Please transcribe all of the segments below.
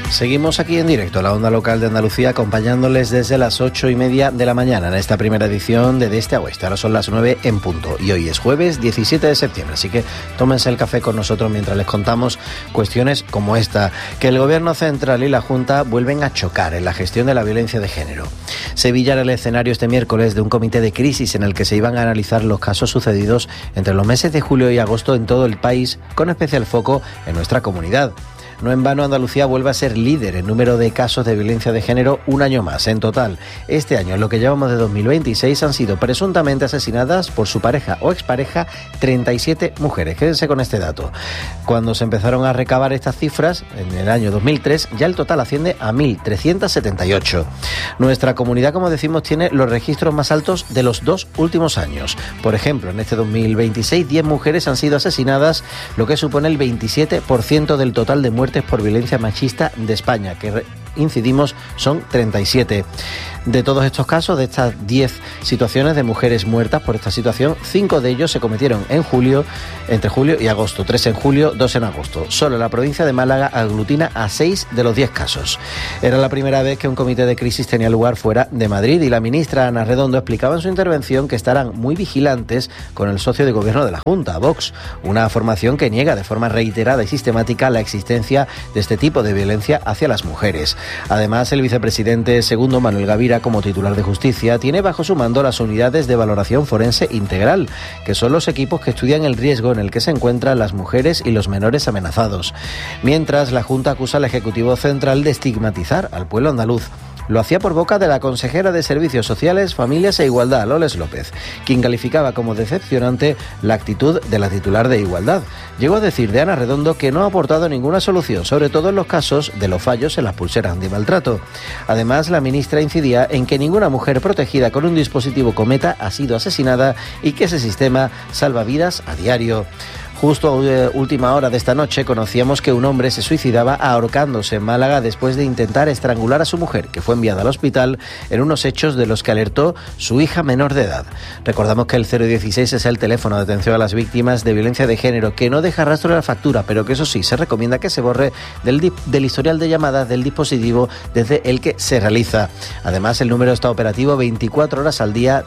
Seguimos aquí en directo, la onda local de Andalucía, acompañándoles desde las 8:30 de la mañana en esta primera edición de Este a Oeste. Ahora son las 9 en punto y hoy es jueves 17 de septiembre, así que tómense el café con nosotros mientras les contamos cuestiones como esta, que el Gobierno Central y la Junta vuelven a chocar en la gestión de la violencia de género. Sevilla era el escenario este miércoles de un comité de crisis en el que se iban a analizar los casos sucedidos entre los meses de julio y agosto en todo el país, con especial foco en nuestra comunidad. No en vano, Andalucía vuelve a ser líder en número de casos de violencia de género un año más. En total, este año, en lo que llevamos de 2026, han sido presuntamente asesinadas por su pareja o expareja 37 mujeres. Quédense con este dato. Cuando se empezaron a recabar estas cifras, en el año 2003, ya el total asciende a 1.378. Nuestra comunidad, como decimos, tiene los registros más altos de los 2 últimos años. Por ejemplo, en este 2026, 10 mujeres han sido asesinadas, lo que supone el 27% del total de muertes por violencia machista de España, que incidimos son 37. De todos estos casos, de estas 10 situaciones de mujeres muertas por esta situación, 5 de ellos se cometieron entre julio y agosto, 3 en julio, 2 en agosto. Solo la provincia de Málaga aglutina a 6 de los 10 casos. Era la primera vez que un comité de crisis tenía lugar fuera de Madrid y la ministra Ana Redondo explicaba en su intervención que estarán muy vigilantes con el socio de gobierno de la Junta, Vox, una formación que niega de forma reiterada y sistemática la existencia de este tipo de violencia hacia las mujeres. Además, el vicepresidente segundo, Manuel Gavira, como titular de Justicia, tiene bajo su mando las unidades de valoración forense integral, que son los equipos que estudian el riesgo en el que se encuentran las mujeres y los menores amenazados. Mientras, la Junta acusa al Ejecutivo Central de estigmatizar al pueblo andaluz. Lo hacía por boca de la consejera de Servicios Sociales, Familias e Igualdad, Loles López, quien calificaba como decepcionante la actitud de la titular de Igualdad. Llegó a decir de Ana Redondo que no ha aportado ninguna solución, sobre todo en los casos de los fallos en las pulseras antimaltrato. Además, la ministra incidía en que ninguna mujer protegida con un dispositivo Cometa ha sido asesinada y que ese sistema salva vidas a diario. Justo a última hora de esta noche conocíamos que un hombre se suicidaba ahorcándose en Málaga después de intentar estrangular a su mujer, que fue enviada al hospital en unos hechos de los que alertó su hija menor de edad. Recordamos que el 016 es el teléfono de atención a las víctimas de violencia de género, que no deja rastro de la factura, pero que eso sí, se recomienda que se borre del historial de llamadas del dispositivo desde el que se realiza. Además, el número está operativo 24 horas al día,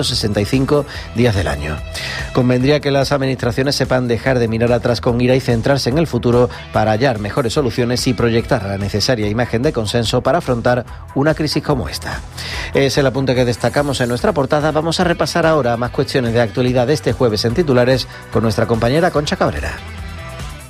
365 días del año. Convendría que las administraciones sepan dejar de mirar atrás con ira y centrarse en el futuro para hallar mejores soluciones y proyectar la necesaria imagen de consenso para afrontar una crisis como esta. Es el apunte que destacamos en nuestra portada. Vamos a repasar ahora más cuestiones de actualidad de este jueves en titulares con nuestra compañera Concha Cabrera.